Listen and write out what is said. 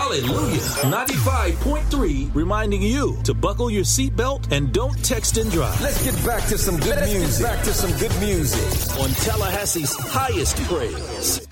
Hallelujah. 95.3 reminding you to buckle your seatbelt and don't text and drive. Let's get back to some good music. On Tallahassee's highest praise.